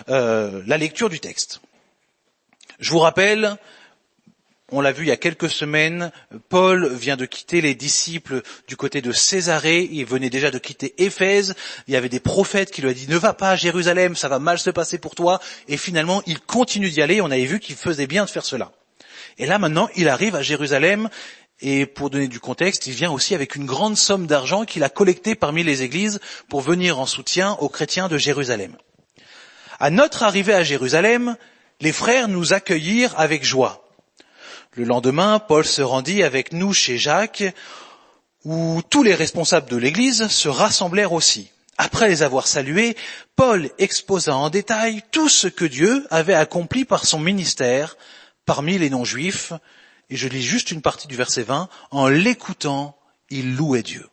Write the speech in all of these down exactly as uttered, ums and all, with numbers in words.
euh, la lecture du texte. Je vous rappelle, on l'a vu il y a quelques semaines, Paul vient de quitter les disciples du côté de Césarée, il venait déjà de quitter Éphèse, il y avait des prophètes qui lui ont dit « Ne va pas à Jérusalem, ça va mal se passer pour toi », et finalement il continue d'y aller, on avait vu qu'il faisait bien de faire cela. Et là maintenant, il arrive à Jérusalem, et pour donner du contexte, il vient aussi avec une grande somme d'argent qu'il a collectée parmi les églises pour venir en soutien aux chrétiens de Jérusalem. À notre arrivée à Jérusalem, les frères nous accueillirent avec joie. Le lendemain, Paul se rendit avec nous chez Jacques, où tous les responsables de l'église se rassemblèrent aussi. Après les avoir salués, Paul exposa en détail tout ce que Dieu avait accompli par son ministère parmi les non-juifs. Et je lis juste une partie du verset vingt. En l'écoutant, il louait Dieu.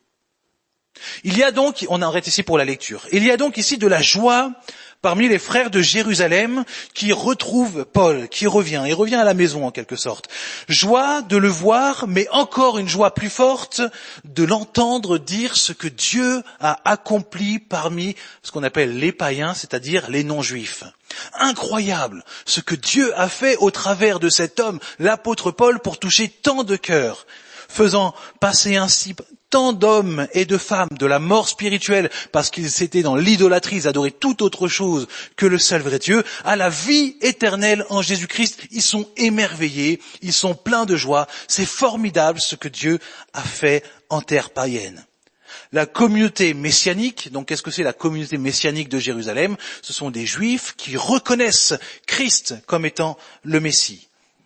Il y a donc, on arrête ici pour la lecture, il y a donc ici de la joie parmi les frères de Jérusalem qui retrouvent Paul, qui revient, il revient à la maison en quelque sorte. Joie de le voir, mais encore une joie plus forte de l'entendre dire ce que Dieu a accompli parmi ce qu'on appelle les païens, c'est-à-dire les non-juifs. Incroyable ce que Dieu a fait au travers de cet homme, l'apôtre Paul, pour toucher tant de cœurs, faisant passer ainsi tant d'hommes et de femmes de la mort spirituelle, parce qu'ils étaient dans l'idolâtrie, ils adoraient toute autre chose que le seul vrai Dieu, à la vie éternelle en Jésus-Christ. Ils sont émerveillés, ils sont pleins de joie. C'est formidable ce que Dieu a fait en terre païenne. La communauté messianique, donc qu'est-ce que c'est la communauté messianique de Jérusalem? Ce sont des Juifs qui reconnaissent Christ comme étant le Messie.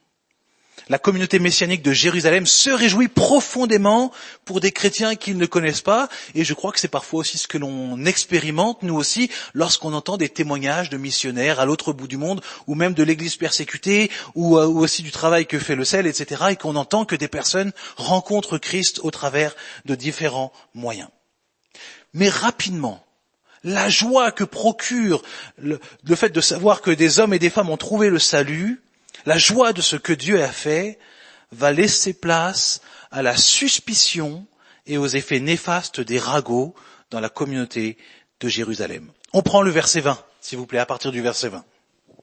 La communauté messianique de Jérusalem se réjouit profondément pour des chrétiens qu'ils ne connaissent pas, et je crois que c'est parfois aussi ce que l'on expérimente, nous aussi, lorsqu'on entend des témoignages de missionnaires à l'autre bout du monde, ou même de l'église persécutée, ou, ou aussi du travail que fait le C E L, et cetera, et qu'on entend que des personnes rencontrent Christ au travers de différents moyens. Mais rapidement, la joie que procure le, le fait de savoir que des hommes et des femmes ont trouvé le salut, la joie de ce que Dieu a fait va laisser place à la suspicion et aux effets néfastes des ragots dans la communauté de Jérusalem. On prend le verset vingt, s'il vous plaît, à partir du verset vingt.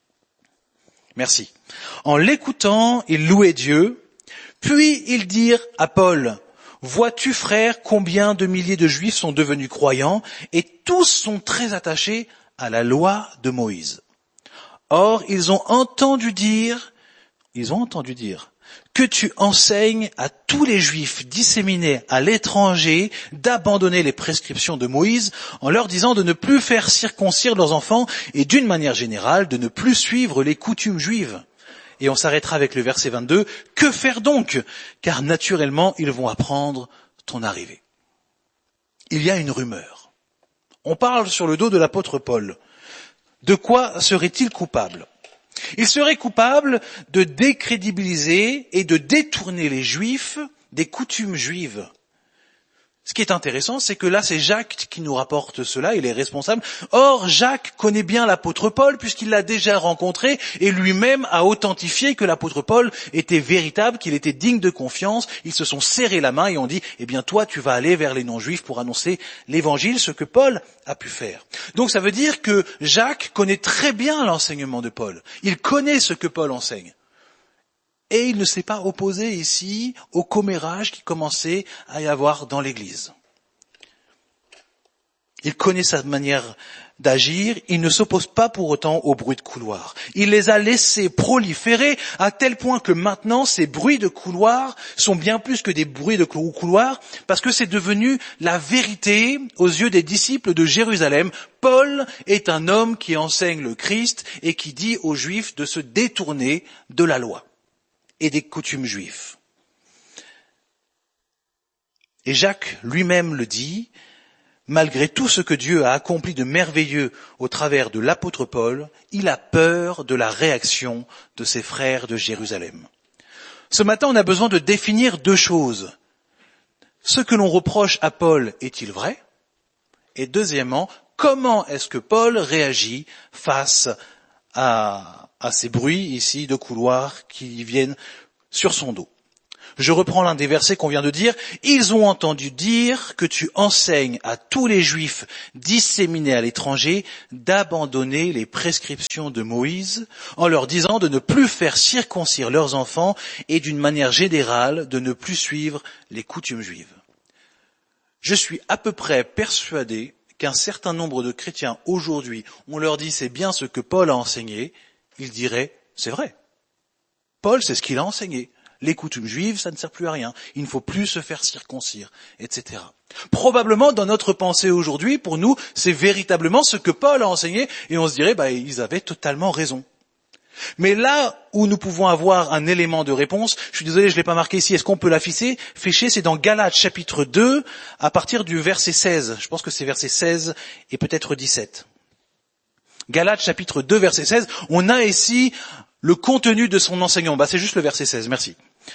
Merci. En l'écoutant, ils louaient Dieu, puis ils dirent à Paul, « Vois-tu, frère, combien de milliers de Juifs sont devenus croyants, et tous sont très attachés à la loi de Moïse. » Or, ils ont entendu dire, ils ont entendu dire, que tu enseignes à tous les Juifs disséminés à l'étranger d'abandonner les prescriptions de Moïse en leur disant de ne plus faire circoncire leurs enfants et d'une manière générale de ne plus suivre les coutumes juives. Et on s'arrêtera avec le verset vingt-deux. Que faire donc? Car naturellement, ils vont apprendre ton arrivée. Il y a une rumeur. On parle sur le dos de l'apôtre Paul. De quoi serait-il coupable? Il serait coupable de décrédibiliser et de détourner les Juifs des coutumes juives. Ce qui est intéressant, c'est que là, c'est Jacques qui nous rapporte cela, il est responsable. Or, Jacques connaît bien l'apôtre Paul, puisqu'il l'a déjà rencontré, et lui-même a authentifié que l'apôtre Paul était véritable, qu'il était digne de confiance. Ils se sont serrés la main et ont dit, eh bien toi, tu vas aller vers les non-juifs pour annoncer l'évangile, ce que Paul a pu faire. Donc ça veut dire que Jacques connaît très bien l'enseignement de Paul. Il connaît ce que Paul enseigne. Et il ne s'est pas opposé ici au commérage qui commençait à y avoir dans l'Église. Il connaît sa manière d'agir, il ne s'oppose pas pour autant aux bruits de couloir. Il les a laissés proliférer à tel point que maintenant ces bruits de couloir sont bien plus que des bruits de couloir parce que c'est devenu la vérité aux yeux des disciples de Jérusalem. Paul est un homme qui enseigne le Christ et qui dit aux Juifs de se détourner de la loi et des coutumes juives. Et Jacques lui-même le dit, malgré tout ce que Dieu a accompli de merveilleux au travers de l'apôtre Paul, il a peur de la réaction de ses frères de Jérusalem. Ce matin, on a besoin de définir deux choses. Ce que l'on reproche à Paul est-il vrai? Et deuxièmement, comment est-ce que Paul réagit face à à ces bruits ici de couloirs qui viennent sur son dos. Je reprends l'un des versets qu'on vient de dire. « Ils ont entendu dire que tu enseignes à tous les Juifs disséminés à l'étranger d'abandonner les prescriptions de Moïse en leur disant de ne plus faire circoncire leurs enfants et d'une manière générale de ne plus suivre les coutumes juives. » Je suis à peu près persuadé qu'un certain nombre de chrétiens aujourd'hui, on leur dit c'est bien ce que Paul a enseigné, ils diraient c'est vrai. Paul, c'est ce qu'il a enseigné. Les coutumes juives, ça ne sert plus à rien. Il ne faut plus se faire circoncire, et cetera. Probablement, dans notre pensée aujourd'hui, pour nous, c'est véritablement ce que Paul a enseigné, et on se dirait, bah, ils avaient totalement raison. Mais là où nous pouvons avoir un élément de réponse, je suis désolé, je ne l'ai pas marqué ici, est-ce qu'on peut l'afficher? Ficher, c'est dans Galates chapitre deux, à partir du verset seize. Je pense que c'est verset seize et peut-être dix-sept. Galates chapitre deux, verset seize, on a ici le contenu de son enseignement. Bah, c'est juste le verset seize, merci.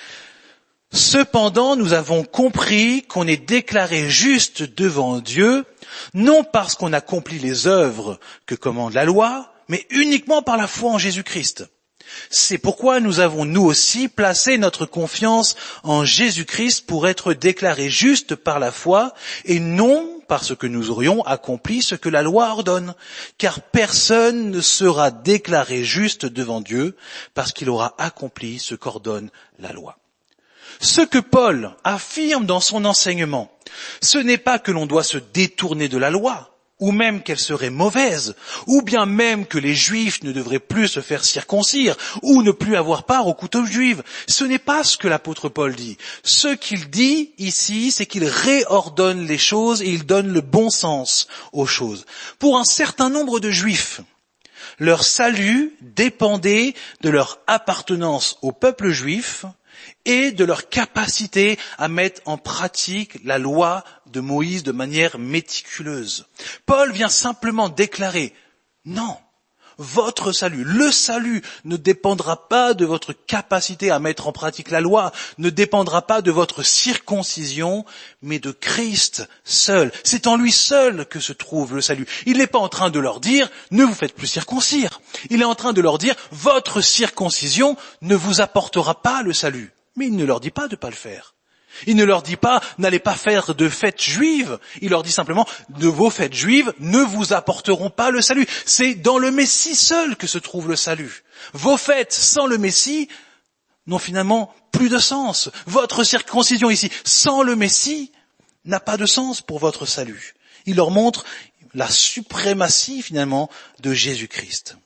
Cependant, nous avons compris qu'on est déclaré juste devant Dieu, non parce qu'on accomplit les œuvres que commande la loi, mais uniquement par la foi en Jésus-Christ. C'est pourquoi nous avons nous aussi placé notre confiance en Jésus-Christ pour être déclarés justes par la foi et non parce que nous aurions accompli ce que la loi ordonne. Car personne ne sera déclaré juste devant Dieu parce qu'il aura accompli ce qu'ordonne la loi. Ce que Paul affirme dans son enseignement, ce n'est pas que l'on doit se détourner de la loi, ou même qu'elle serait mauvaise, ou bien même que les Juifs ne devraient plus se faire circoncire, ou ne plus avoir part aux coutumes juives. Ce n'est pas ce que l'apôtre Paul dit. Ce qu'il dit ici, c'est qu'il réordonne les choses et il donne le bon sens aux choses. Pour un certain nombre de Juifs, leur salut dépendait de leur appartenance au peuple juif et de leur capacité à mettre en pratique la loi de Moïse de manière méticuleuse. Paul vient simplement déclarer, non, votre salut, le salut ne dépendra pas de votre capacité à mettre en pratique la loi, ne dépendra pas de votre circoncision, mais de Christ seul. C'est en lui seul que se trouve le salut. Il n'est pas en train de leur dire, ne vous faites plus circoncire. Il est en train de leur dire, votre circoncision ne vous apportera pas le salut. Mais il ne leur dit pas de ne pas le faire. Il ne leur dit pas, n'allez pas faire de fêtes juives. Il leur dit simplement, de vos fêtes juives ne vous apporteront pas le salut. C'est dans le Messie seul que se trouve le salut. Vos fêtes sans le Messie n'ont finalement plus de sens. Votre circoncision ici, sans le Messie, n'a pas de sens pour votre salut. Il leur montre la suprématie finalement de Jésus-Christ.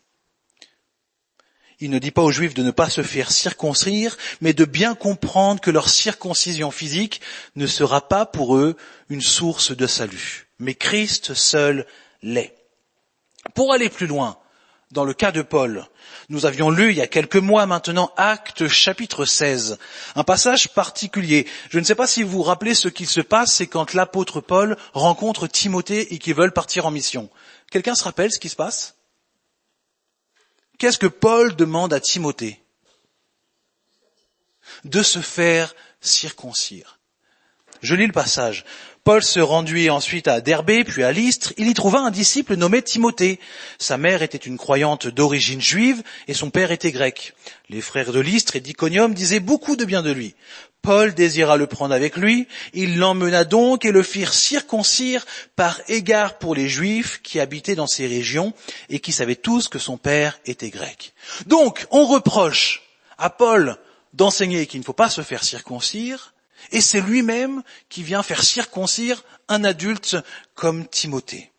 Il ne dit pas aux Juifs de ne pas se faire circoncire, mais de bien comprendre que leur circoncision physique ne sera pas pour eux une source de salut. Mais Christ seul l'est. Pour aller plus loin, dans le cas de Paul, nous avions lu il y a quelques mois maintenant Actes chapitre seize, un passage particulier. Je ne sais pas si vous vous rappelez ce qu'il se passe, c'est quand l'apôtre Paul rencontre Timothée et qu'ils veulent partir en mission. Quelqu'un se rappelle ce qui se passe ? Qu'est-ce que Paul demande à Timothée? De se faire circoncire. Je lis le passage. Paul se rendit ensuite à Derbé, puis à Lystre. Il y trouva un disciple nommé Timothée. Sa mère était une croyante d'origine juive et son père était grec. Les frères de Lystre et d'Iconium disaient beaucoup de bien de lui. Paul désira le prendre avec lui, il l'emmena donc et le firent circoncire par égard pour les Juifs qui habitaient dans ces régions et qui savaient tous que son père était grec. Donc, on reproche à Paul d'enseigner qu'il ne faut pas se faire circoncire, et c'est lui-même qui vient faire circoncire un adulte comme Timothée.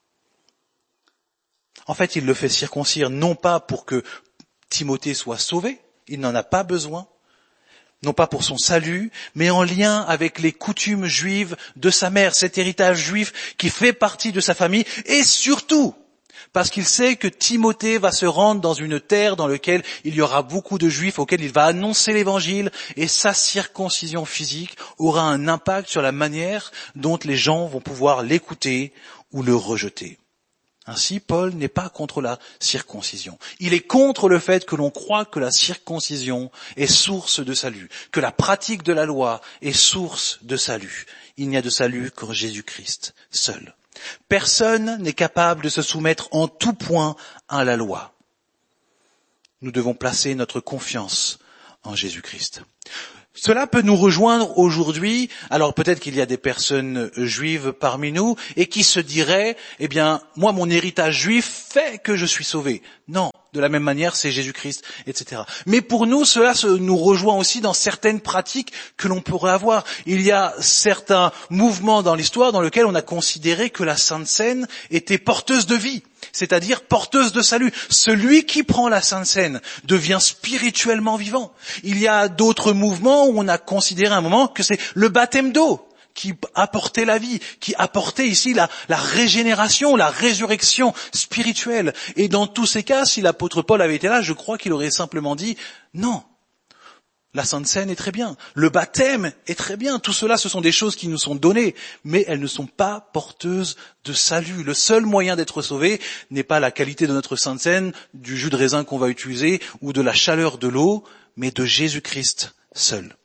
En fait, il le fait circoncire non pas pour que Timothée soit sauvé, il n'en a pas besoin, non pas pour son salut, mais en lien avec les coutumes juives de sa mère, cet héritage juif qui fait partie de sa famille, et surtout parce qu'il sait que Timothée va se rendre dans une terre dans laquelle il y aura beaucoup de juifs auxquels il va annoncer l'évangile, et sa circoncision physique aura un impact sur la manière dont les gens vont pouvoir l'écouter ou le rejeter. Ainsi, Paul n'est pas contre la circoncision. Il est contre le fait que l'on croit que la circoncision est source de salut, que la pratique de la loi est source de salut. Il n'y a de salut qu'en Jésus-Christ seul. Personne n'est capable de se soumettre en tout point à la loi. Nous devons placer notre confiance en Jésus-Christ. Cela peut nous rejoindre aujourd'hui. Alors peut-être qu'il y a des personnes juives parmi nous et qui se diraient, eh bien, moi, mon héritage juif fait que je suis sauvé. Non, de la même manière, c'est Jésus-Christ, et cetera. Mais pour nous, cela se, nous rejoint aussi dans certaines pratiques que l'on pourrait avoir. Il y a certains mouvements dans l'histoire dans lesquels on a considéré que la Sainte Seine était porteuse de vie, c'est-à-dire porteuse de salut. Celui qui prend la Sainte Seine devient spirituellement vivant. Il y a d'autres mouvements où on a considéré à un moment que c'est le baptême d'eau qui apportait la vie, qui apportait ici la, la régénération, la résurrection spirituelle. Et dans tous ces cas, si l'apôtre Paul avait été là, je crois qu'il aurait simplement dit non. La Sainte Seine est très bien, le baptême est très bien, tout cela ce sont des choses qui nous sont données, mais elles ne sont pas porteuses de salut. Le seul moyen d'être sauvé n'est pas la qualité de notre Sainte Seine, du jus de raisin qu'on va utiliser ou de la chaleur de l'eau, mais de Jésus-Christ seul.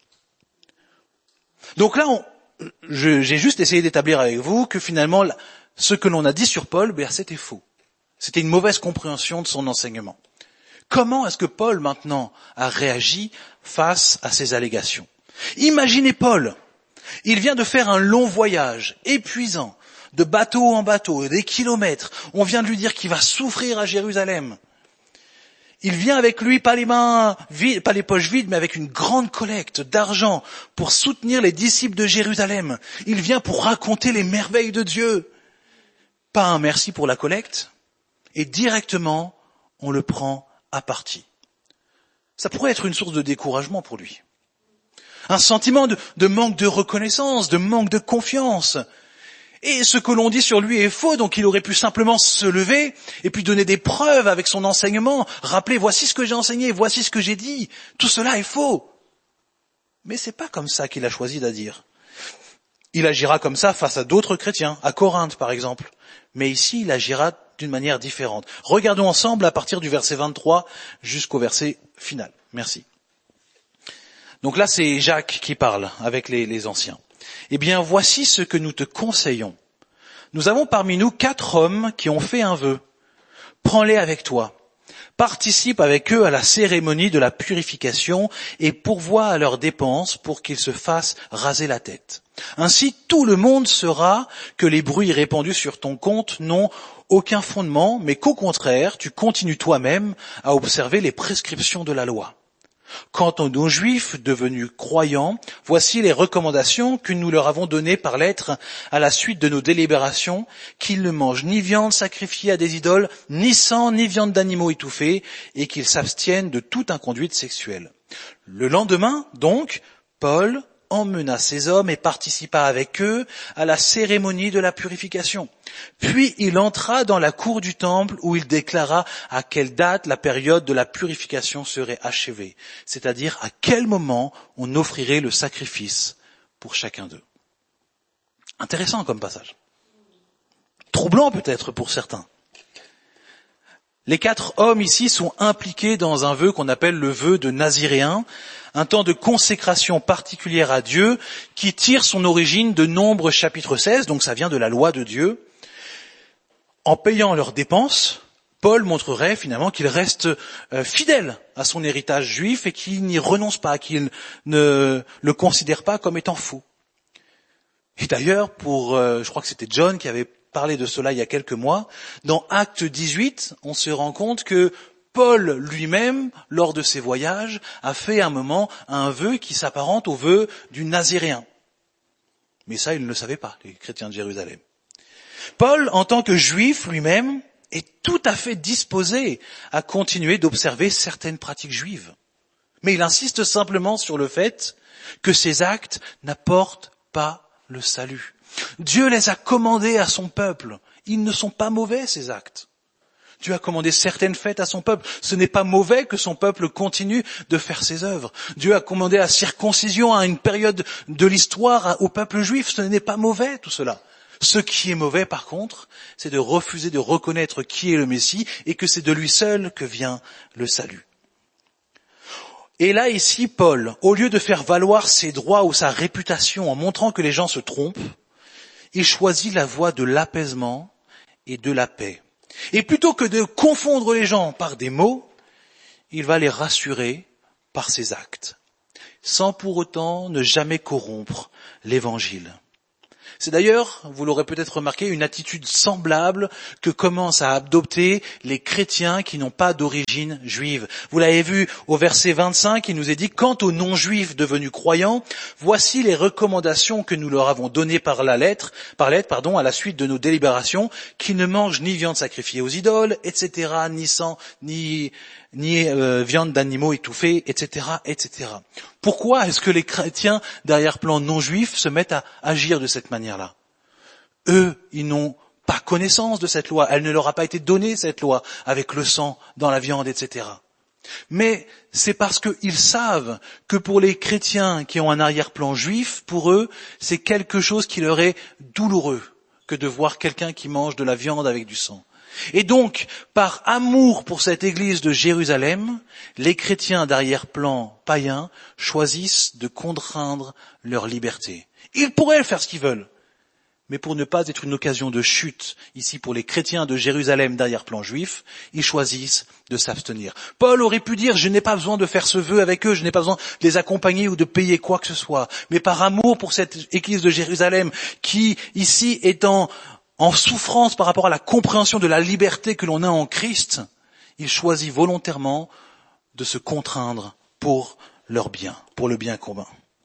Donc là, on, je, j'ai juste essayé d'établir avec vous que finalement, ce que l'on a dit sur Paul, ben, c'était faux. C'était une mauvaise compréhension de son enseignement. Comment est-ce que Paul, maintenant, a réagi face à ces allégations? Imaginez Paul. Il vient de faire un long voyage, épuisant, de bateau en bateau, des kilomètres. On vient de lui dire qu'il va souffrir à Jérusalem. Il vient avec lui, pas les mains vides, pas les poches vides, mais avec une grande collecte d'argent pour soutenir les disciples de Jérusalem. Il vient pour raconter les merveilles de Dieu. Pas un merci pour la collecte. Et directement, on le prend à partie. Ça pourrait être une source de découragement pour lui. Un sentiment de, de manque de reconnaissance, de manque de confiance. Et ce que l'on dit sur lui est faux, donc il aurait pu simplement se lever et puis donner des preuves avec son enseignement, rappeler voici ce que j'ai enseigné, voici ce que j'ai dit. Tout cela est faux. Mais c'est pas comme ça qu'il a choisi d'agir. Il agira comme ça face à d'autres chrétiens, à Corinthe par exemple. Mais ici, il agira d'une manière différente. Regardons ensemble à partir du verset vingt-trois jusqu'au verset final. Merci. Donc là, c'est Jacques qui parle avec les, les anciens. Eh bien, voici ce que nous te conseillons. Nous avons parmi nous quatre hommes qui ont fait un vœu. Prends-les avec toi. Participe avec eux à la cérémonie de la purification et pourvois à leurs dépenses pour qu'ils se fassent raser la tête. Ainsi, tout le monde saura que les bruits répandus sur ton compte n'ont aucun fondement, mais qu'au contraire, tu continues toi-même à observer les prescriptions de la loi. Quant aux non-juifs devenus croyants, voici les recommandations que nous leur avons données par lettre à la suite de nos délibérations, qu'ils ne mangent ni viande sacrifiée à des idoles, ni sang, ni viande d'animaux étouffés, et qu'ils s'abstiennent de toute inconduite sexuelle. Le lendemain, donc, Paul emmena ces hommes et participa avec eux à la cérémonie de la purification. Puis il entra dans la cour du temple où il déclara à quelle date la période de la purification serait achevée, c'est-à-dire à quel moment on offrirait le sacrifice pour chacun d'eux. Intéressant comme passage. Troublant peut-être pour certains. Les quatre hommes ici sont impliqués dans un vœu qu'on appelle le vœu de Naziréen, un temps de consécration particulière à Dieu qui tire son origine de Nombres chapitre seize, donc ça vient de la loi de Dieu. En payant leurs dépenses, Paul montrerait finalement qu'il reste euh, fidèle à son héritage juif et qu'il n'y renonce pas, qu'il ne le considère pas comme étant faux. Et d'ailleurs, pour, euh, je crois que c'était John qui avait parlé de cela il y a quelques mois, dans Acte dix-huit, on se rend compte que Paul lui-même, lors de ses voyages, a fait un moment un vœu qui s'apparente au vœu du Naziréen. Mais ça, ils ne le savaient pas, les chrétiens de Jérusalem. Paul, en tant que juif lui-même, est tout à fait disposé à continuer d'observer certaines pratiques juives. Mais il insiste simplement sur le fait que ces actes n'apportent pas le salut. Dieu les a commandés à son peuple. Ils ne sont pas mauvais, ces actes. Dieu a commandé certaines fêtes à son peuple. Ce n'est pas mauvais que son peuple continue de faire ses œuvres. Dieu a commandé la circoncision à une période de l'histoire au peuple juif. Ce n'est pas mauvais, tout cela. Ce qui est mauvais, par contre, c'est de refuser de reconnaître qui est le Messie et que c'est de lui seul que vient le salut. Et là, ici, Paul, au lieu de faire valoir ses droits ou sa réputation en montrant que les gens se trompent, il choisit la voie de l'apaisement et de la paix. Et plutôt que de confondre les gens par des mots, il va les rassurer par ses actes. sans pour autant ne jamais corrompre l'évangile. C'est d'ailleurs, vous l'aurez peut-être remarqué, une attitude semblable que commencent à adopter les chrétiens qui n'ont pas d'origine juive. Vous l'avez vu au verset vingt-cinq, il nous est dit « Quant aux non-juifs devenus croyants, voici les recommandations que nous leur avons données par la lettre, par lettre, pardon, à la suite de nos délibérations, qu'ils ne mangent ni viande sacrifiée aux idoles, et cetera, ni sang, ni ni euh, viande d'animaux étouffés, et cetera, et cetera. Pourquoi est-ce que les chrétiens d'arrière-plan non juifs se mettent à agir de cette manière-là? Eux, ils n'ont pas connaissance de cette loi. Elle ne leur a pas été donnée, cette loi, avec le sang dans la viande, et cetera. Mais c'est parce qu'ils savent que pour les chrétiens qui ont un arrière-plan juif, pour eux, c'est quelque chose qui leur est douloureux que de voir quelqu'un qui mange de la viande avec du sang. Et donc, par amour pour cette église de Jérusalem, les chrétiens d'arrière-plan païens choisissent de contraindre leur liberté. Ils pourraient faire ce qu'ils veulent, mais pour ne pas être une occasion de chute, ici pour les chrétiens de Jérusalem d'arrière-plan juif, ils choisissent de s'abstenir. Paul aurait pu dire, je n'ai pas besoin de faire ce vœu avec eux, je n'ai pas besoin de les accompagner ou de payer quoi que ce soit. Mais par amour pour cette église de Jérusalem, qui ici étant en souffrance par rapport à la compréhension de la liberté que l'on a en Christ, il choisit volontairement de se contraindre pour leur bien, pour le bien commun.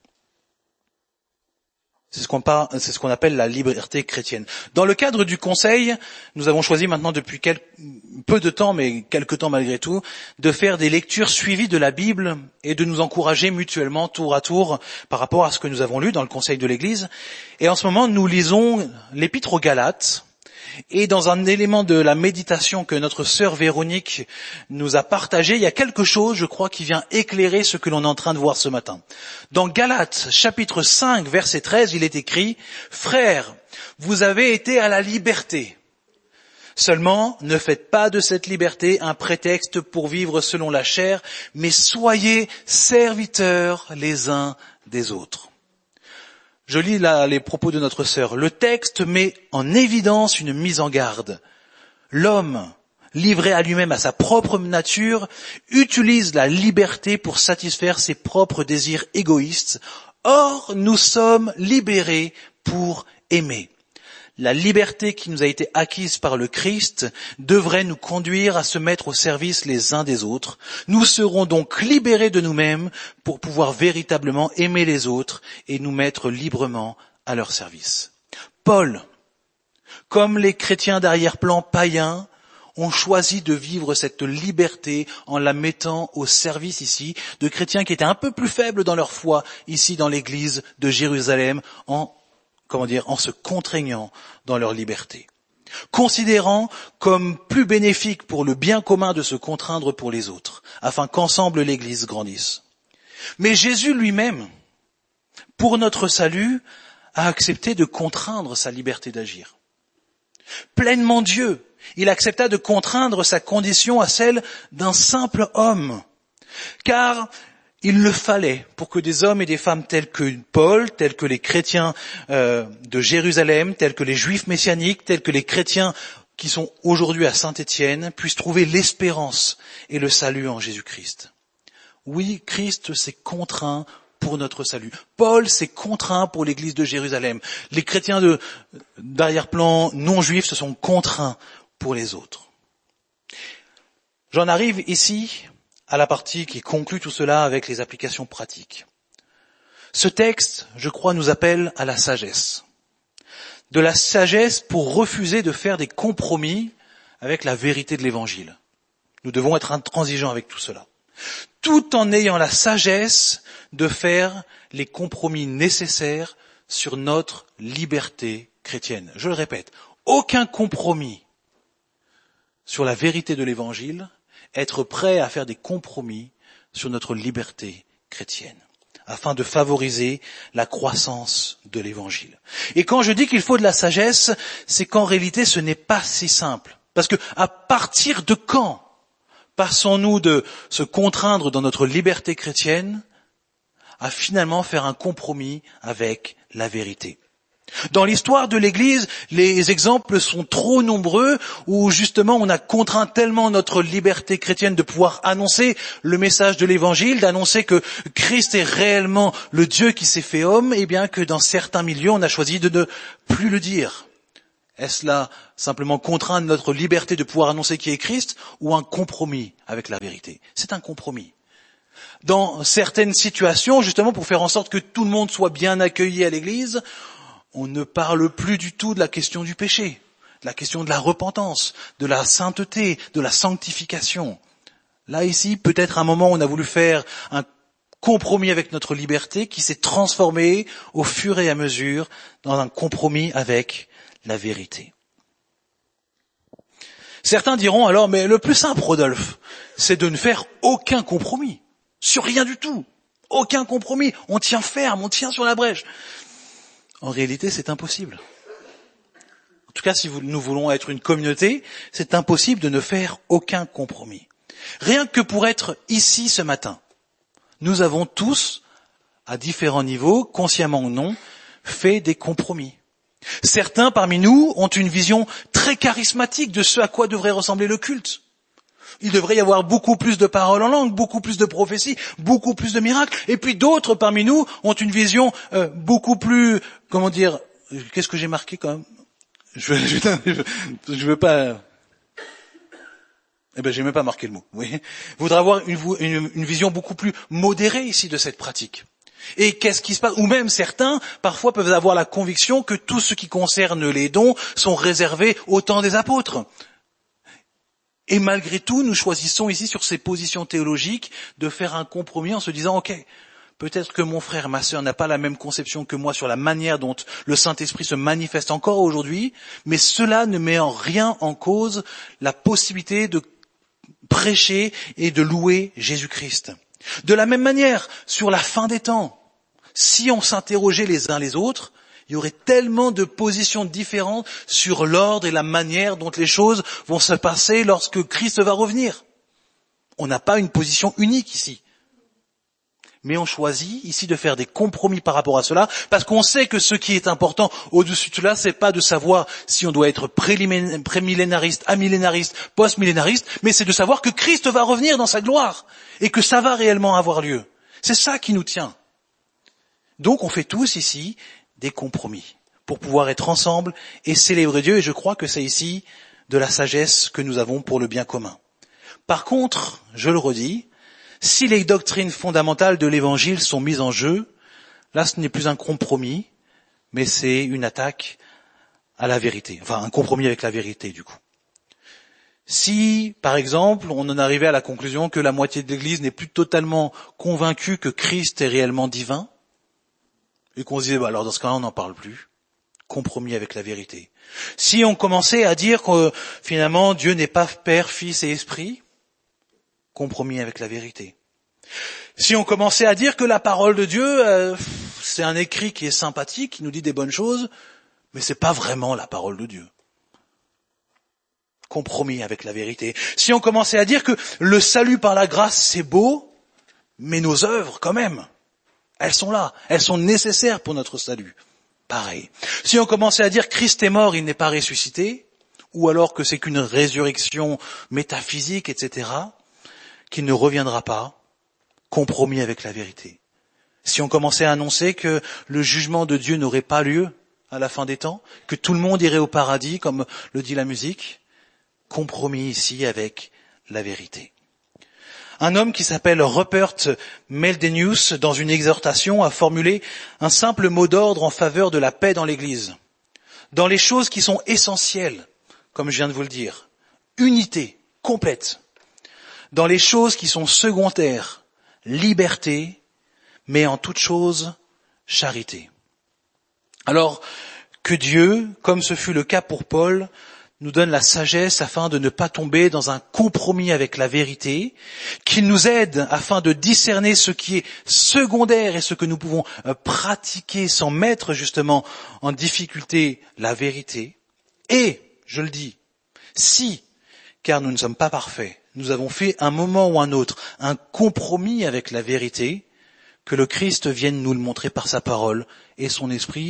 C'est ce qu'on parle, c'est ce qu'on appelle la liberté chrétienne. Dans le cadre du conseil, nous avons choisi maintenant depuis quel, peu de temps, mais quelque temps malgré tout, de faire des lectures suivies de la Bible et de nous encourager mutuellement tour à tour par rapport à ce que nous avons lu dans le conseil de l'Église. Et en ce moment, nous lisons l'Épître aux Galates. Et dans un élément de la méditation que notre sœur Véronique nous a partagé, il y a quelque chose, je crois, qui vient éclairer ce que l'on est en train de voir ce matin. Dans Galates, chapitre cinq, verset treize, il est écrit « Frères, vous avez été à la liberté. Seulement, ne faites pas de cette liberté un prétexte pour vivre selon la chair, mais soyez serviteurs les uns des autres. » Je lis là les propos de notre sœur. Le texte met en évidence une mise en garde. L'homme, livré à lui-même, à sa propre nature, utilise la liberté pour satisfaire ses propres désirs égoïstes. Or, nous sommes libérés pour aimer. La liberté qui nous a été acquise par le Christ devrait nous conduire à se mettre au service les uns des autres. Nous serons donc libérés de nous-mêmes pour pouvoir véritablement aimer les autres et nous mettre librement à leur service. Paul, comme les chrétiens d'arrière-plan païens, ont choisi de vivre cette liberté en la mettant au service ici de chrétiens qui étaient un peu plus faibles dans leur foi ici dans l'église de Jérusalem en comment dire, en se contraignant dans leur liberté, considérant comme plus bénéfique pour le bien commun de se contraindre pour les autres, afin qu'ensemble l'Église grandisse. Mais Jésus lui-même, pour notre salut, a accepté de contraindre sa liberté d'agir. Pleinement Dieu, il accepta de contraindre sa condition à celle d'un simple homme, car il le fallait pour que des hommes et des femmes tels que Paul, tels que les chrétiens euh, de Jérusalem, tels que les juifs messianiques, tels que les chrétiens qui sont aujourd'hui à Saint-Étienne, puissent trouver l'espérance et le salut en Jésus-Christ. Oui, Christ s'est contraint pour notre salut. Paul s'est contraint pour l'église de Jérusalem. Les chrétiens de, d'arrière-plan non juifs se sont contraints pour les autres. J'en arrive ici à la partie qui conclut tout cela avec les applications pratiques. Ce texte, je crois, nous appelle à la sagesse. De la sagesse pour refuser de faire des compromis avec la vérité de l'Évangile. Nous devons être intransigeants avec tout cela. Tout en ayant la sagesse de faire les compromis nécessaires sur notre liberté chrétienne. Je le répète, aucun compromis sur la vérité de l'Évangile, être prêt à faire des compromis sur notre liberté chrétienne, afin de favoriser la croissance de l'Évangile. Et quand je dis qu'il faut de la sagesse, c'est qu'en réalité ce n'est pas si simple. Parce que à partir de quand passons-nous de se contraindre dans notre liberté chrétienne à finalement faire un compromis avec la vérité? Dans l'histoire de l'Église, les exemples sont trop nombreux où justement on a contraint tellement notre liberté chrétienne de pouvoir annoncer le message de l'Évangile, d'annoncer que Christ est réellement le Dieu qui s'est fait homme, et bien que dans certains milieux on a choisi de ne plus le dire. Est-ce là simplement contraindre notre liberté de pouvoir annoncer qui est Christ ou un compromis avec la vérité? C'est un compromis. Dans certaines situations, justement pour faire en sorte que tout le monde soit bien accueilli à l'Église, on ne parle plus du tout de la question du péché, de la question de la repentance, de la sainteté, de la sanctification. Là, ici, peut-être un moment où on a voulu faire un compromis avec notre liberté qui s'est transformé au fur et à mesure dans un compromis avec la vérité. Certains diront alors, mais le plus simple, Rodolphe, c'est de ne faire aucun compromis, sur rien du tout, aucun compromis, on tient ferme, on tient sur la brèche. En réalité, c'est impossible. En tout cas, si nous voulons être une communauté, c'est impossible de ne faire aucun compromis. Rien que pour être ici ce matin, nous avons tous, à différents niveaux, consciemment ou non, fait des compromis. Certains parmi nous ont une vision très charismatique de ce à quoi devrait ressembler le culte. Il devrait y avoir beaucoup plus de paroles en langue, beaucoup plus de prophéties, beaucoup plus de miracles. Et puis d'autres parmi nous ont une vision euh, beaucoup plus, comment dire, qu'est-ce que j'ai marqué quand même Je je, je veux pas. Eh ben, j'ai même pas marqué le mot. Oui, voudrait avoir une, une, une vision beaucoup plus modérée ici de cette pratique. Et qu'est-ce qui se passe? Ou même certains, parfois, peuvent avoir la conviction que tout ce qui concerne les dons sont réservés au temps des apôtres. Et malgré tout, nous choisissons ici sur ces positions théologiques de faire un compromis en se disant, ok, peut-être que mon frère, ma sœur n'a pas la même conception que moi sur la manière dont le Saint-Esprit se manifeste encore aujourd'hui, mais cela ne met en rien en cause la possibilité de prêcher et de louer Jésus-Christ. De la même manière, sur la fin des temps, si on s'interrogeait les uns les autres, il y aurait tellement de positions différentes sur l'ordre et la manière dont les choses vont se passer lorsque Christ va revenir. On n'a pas une position unique ici. Mais on choisit ici de faire des compromis par rapport à cela, parce qu'on sait que ce qui est important au-dessus de cela, c'est pas de savoir si on doit être prémillénariste, amillénariste, post-millénariste, mais c'est de savoir que Christ va revenir dans sa gloire, et que ça va réellement avoir lieu. C'est ça qui nous tient. Donc on fait tous ici des compromis pour pouvoir être ensemble et célébrer Dieu, et je crois que c'est ici de la sagesse que nous avons pour le bien commun. Par contre, je le redis, si les doctrines fondamentales de l'Évangile sont mises en jeu, là ce n'est plus un compromis, mais c'est une attaque à la vérité, enfin un compromis avec la vérité du coup. Si, par exemple, on en arrivait à la conclusion que la moitié de l'Église n'est plus totalement convaincue que Christ est réellement divin, et qu'on se disait, bah alors dans ce cas-là, on n'en parle plus. Compromis avec la vérité. Si on commençait à dire que finalement Dieu n'est pas Père, Fils et Esprit, compromis avec la vérité. Si on commençait à dire que la parole de Dieu, euh, c'est un écrit qui est sympathique, qui nous dit des bonnes choses, mais c'est pas vraiment la parole de Dieu. Compromis avec la vérité. Si on commençait à dire que le salut par la grâce, c'est beau, mais nos œuvres, quand même, elles sont là, elles sont nécessaires pour notre salut. Pareil. Si on commençait à dire Christ est mort, il n'est pas ressuscité, ou alors que c'est qu'une résurrection métaphysique, et cetera, qu'il ne reviendra pas, compromis avec la vérité. Si on commençait à annoncer que le jugement de Dieu n'aurait pas lieu à la fin des temps, que tout le monde irait au paradis, comme le dit la musique, compromis ici avec la vérité. Un homme qui s'appelle Rupert Meldenius, dans une exhortation, a formulé un simple mot d'ordre en faveur de la paix dans l'Église. Dans les choses qui sont essentielles, comme je viens de vous le dire, unité complète. Dans les choses qui sont secondaires, liberté, mais en toute chose, charité. Alors que Dieu, comme ce fut le cas pour Paul, nous donne la sagesse afin de ne pas tomber dans un compromis avec la vérité, qu'il nous aide afin de discerner ce qui est secondaire et ce que nous pouvons pratiquer sans mettre justement en difficulté la vérité. Et, je le dis, si, car nous ne sommes pas parfaits, nous avons fait un moment ou un autre un compromis avec la vérité, que le Christ vienne nous le montrer par sa parole et son esprit,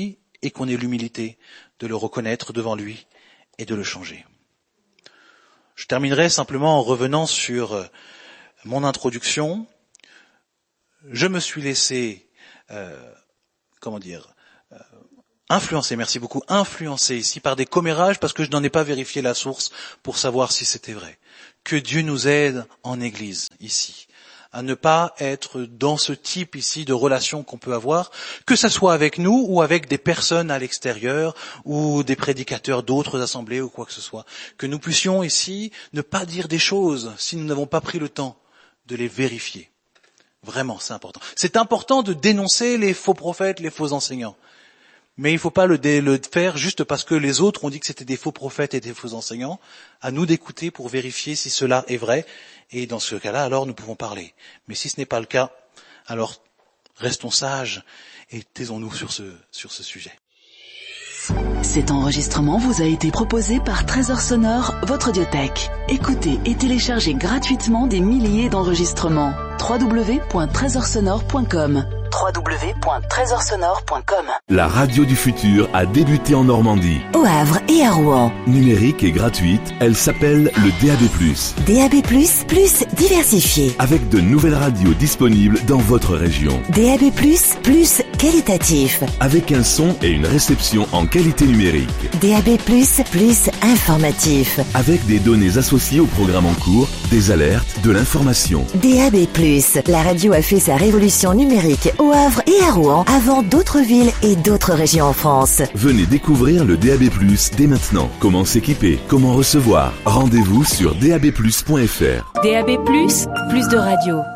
et qu'on ait l'humilité de le reconnaître devant lui et de le changer. Je terminerai simplement en revenant sur mon introduction. Je me suis laissé, euh, comment dire, euh, influencer, merci beaucoup, influencer ici par des commérages parce que je n'en ai pas vérifié la source pour savoir si c'était vrai. Que Dieu nous aide en Église ici à ne pas être dans ce type ici de relation qu'on peut avoir, que ça soit avec nous ou avec des personnes à l'extérieur ou des prédicateurs d'autres assemblées ou quoi que ce soit. Que nous puissions ici ne pas dire des choses si nous n'avons pas pris le temps de les vérifier. Vraiment, c'est important. C'est important de dénoncer les faux prophètes, les faux enseignants. Mais il ne faut pas le, dé, le faire juste parce que les autres ont dit que c'était des faux prophètes et des faux enseignants. À nous d'écouter pour vérifier si cela est vrai. Et dans ce cas-là, alors nous pouvons parler. Mais si ce n'est pas le cas, alors restons sages et taisons-nous sur ce, sur ce sujet. Cet enregistrement vous a été proposé par Trésor Sonore, votre audiothèque. Écoutez et téléchargez gratuitement des milliers d'enregistrements. w w w point trésor sonore point com w w w point trésor sonore point com. La radio du futur a débuté en Normandie. Au Havre et à Rouen. Numérique et gratuite, elle s'appelle le D A B plus. D A B plus, plus diversifié. Avec de nouvelles radios disponibles dans votre région. D A B plus, plus qualitatif. Avec un son et une réception en qualité numérique. D A B plus, plus informatif. Avec des données associées au programme en cours, des alertes, de l'information. D A B plus, la radio a fait sa révolution numérique au Havre et à Rouen avant d'autres villes et d'autres régions en France. Venez découvrir le D A B plus dès maintenant. Comment s'équiper, comment recevoir. Rendez-vous sur d a b plus point f r. D A B plus, plus de radio.